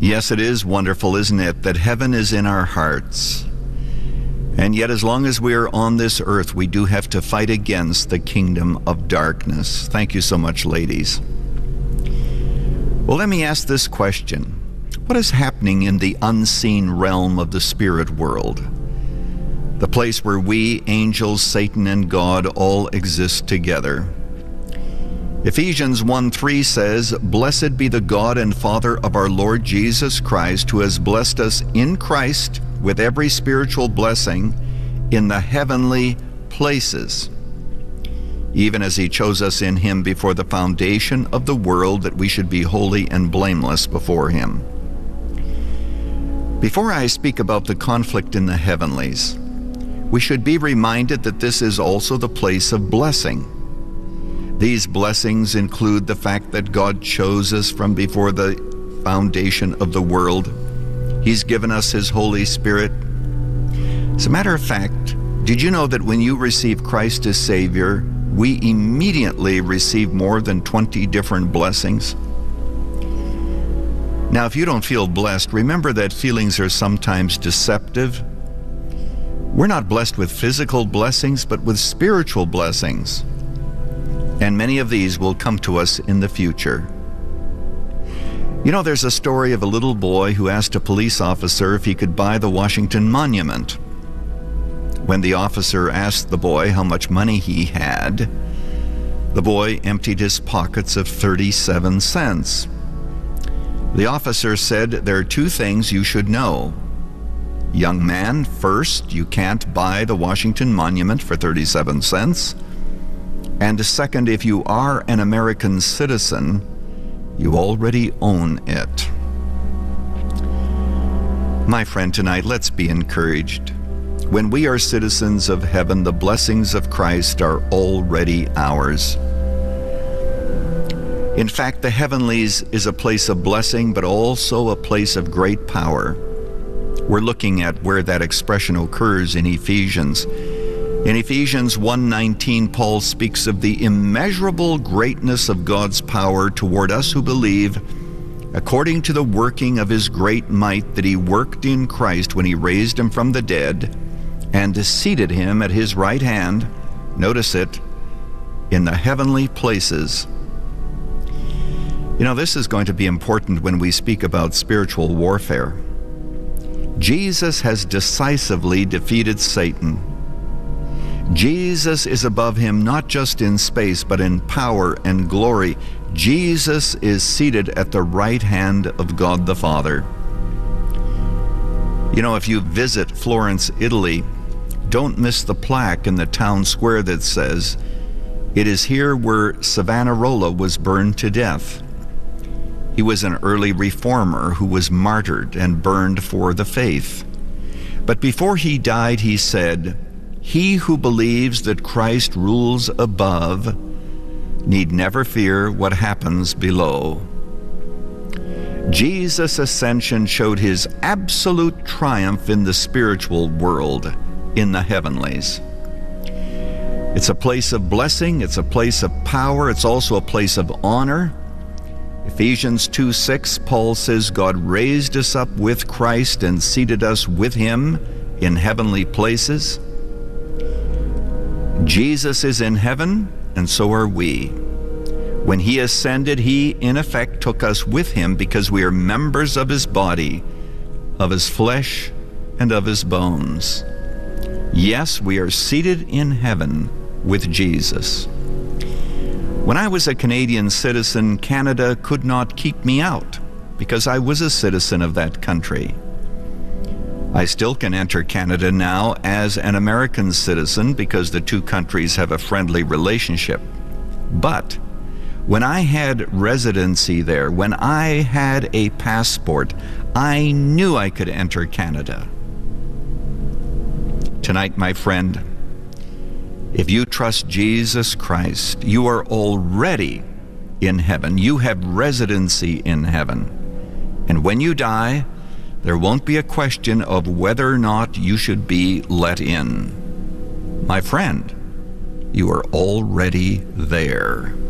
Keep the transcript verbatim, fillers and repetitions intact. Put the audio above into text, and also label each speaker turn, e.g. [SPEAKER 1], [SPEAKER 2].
[SPEAKER 1] Yes, it is wonderful, isn't it, that heaven is in our hearts. And yet, as long as we are on this earth, we do have to fight against the kingdom of darkness. Thank you so much, ladies. Well, let me ask this question. What is happening in the unseen realm of the spirit world? The place where we, angels, Satan, and God all exist together. Ephesians one three says, "Blessed be the God and Father of our Lord Jesus Christ, who has blessed us in Christ with every spiritual blessing in the heavenly places, even as he chose us in him before the foundation of the world, that we should be holy and blameless before him." Before I speak about the conflict in the heavenlies, we should be reminded that this is also the place of blessing. These blessings include the fact that God chose us from before the foundation of the world. He's given us his Holy Spirit. As a matter of fact, did you know that when you receive Christ as Savior, we immediately receive more than twenty different blessings? Now, if you don't feel blessed, remember that feelings are sometimes deceptive. We're not blessed with physical blessings, but with spiritual blessings. And many of these will come to us in the future. You know, there's a story of a little boy who asked a police officer if he could buy the Washington Monument. When the officer asked the boy how much money he had, the boy emptied his pockets of thirty-seven cents. The officer said, "There are two things you should know. Young man, first, you can't buy the Washington Monument for thirty-seven cents. And second, if you are an American citizen, you already own it." My friend, tonight, let's be encouraged. When we are citizens of heaven, the blessings of Christ are already ours. In fact, the heavenlies is a place of blessing, but also a place of great power. We're looking at where that expression occurs in Ephesians. In Ephesians one nineteen, Paul speaks of the immeasurable greatness of God's power toward us who believe, according to the working of his great might that he worked in Christ when he raised him from the dead and seated him at his right hand, notice it, in the heavenly places. You know, this is going to be important when we speak about spiritual warfare. Jesus has decisively defeated Satan. Jesus is above him not just in space, but in power and glory. Jesus is seated at the right hand of God the Father. You know, if you visit Florence, Italy, don't miss the plaque in the town square that says, "It is here where Savonarola was burned to death." He was an early reformer who was martyred and burned for the faith. But before he died, he said, "He who believes that Christ rules above need never fear what happens below." Jesus' ascension showed his absolute triumph in the spiritual world, in the heavenlies. It's a place of blessing, it's a place of power, it's also a place of honor. Ephesians two six, Paul says, God raised us up with Christ and seated us with him in heavenly places. Jesus is in heaven, and so are we. When he ascended, he, in effect, took us with him because we are members of his body, of his flesh, and of his bones. Yes, we are seated in heaven with Jesus. When I was a Canadian citizen, Canada could not keep me out because I was a citizen of that country. I still can enter Canada now as an American citizen because the two countries have a friendly relationship. But when I had residency there, when I had a passport, I knew I could enter Canada. Tonight, my friend, if you trust Jesus Christ, you are already in heaven. You have residency in heaven. And when you die, there won't be a question of whether or not you should be let in. My friend, you are already there.